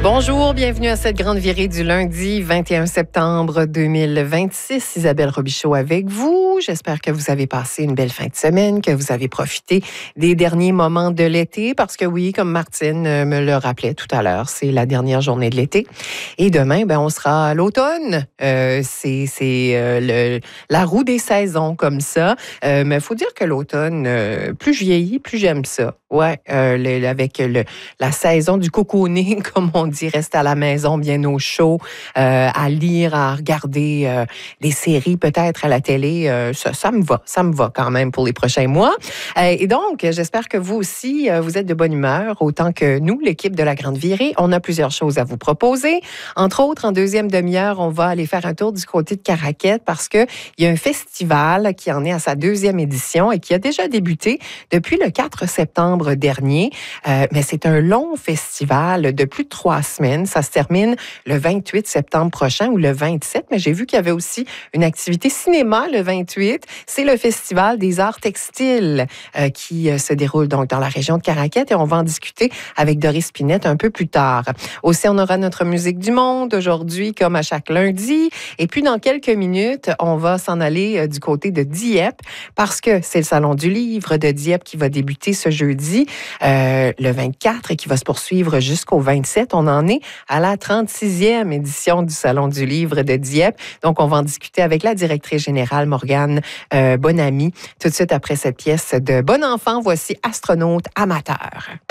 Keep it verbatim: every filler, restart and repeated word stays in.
Bonjour, bienvenue à cette grande virée du lundi vingt et un septembre deux mille vingt-six. Isabelle Robichaud avec vous. J'espère que vous avez passé une belle fin de semaine, que vous avez profité des derniers moments de l'été, parce que oui, comme Martine me le rappelait tout à l'heure, c'est la dernière journée de l'été. Et demain, ben, on sera à l'automne. Euh, c'est c'est euh, le, la roue des saisons comme ça. Euh, mais il faut dire que l'automne, euh, plus je vieillis, plus j'aime ça. Ouais, euh, le, avec le, la saison du cocooning, comme on dit, rester à la maison bien au chaud, euh, à lire, à regarder euh, des séries peut-être à la télé, euh, ça, ça me va, ça me va quand même pour les prochains mois. Euh, et donc, j'espère que vous aussi, euh, vous êtes de bonne humeur, autant que nous, l'équipe de la Grande Virée. On a plusieurs choses à vous proposer. Entre autres, en deuxième demi-heure, on va aller faire un tour du côté de Caraquette parce qu'il y a un festival qui en est à sa deuxième édition et qui a déjà débuté depuis le quatre septembre dernier. Euh, mais c'est un long festival de plus de trois semaines. Ça se termine le vingt-huit septembre prochain ou le vingt-sept, mais j'ai vu qu'il y avait aussi une activité cinéma le vingt-huit. C'est le Festival des arts textiles euh, qui euh, se déroule donc dans la région de Caraquette et on va en discuter avec Doris Pinette un peu plus tard. Aussi, on aura notre musique du monde aujourd'hui comme à chaque lundi. Et puis, dans quelques minutes, on va s'en aller euh, du côté de Dieppe parce que c'est le Salon du livre de Dieppe qui va débuter ce jeudi, euh, le vingt-quatre, et qui va se poursuivre jusqu'au vingt-sept. On en est à la trente-sixième édition du Salon du livre de Dieppe. Donc, on va en discuter avec la directrice générale, Morgane euh, Bonamy, tout de suite après cette pièce de Bon Enfant. Voici Astronaute amateur.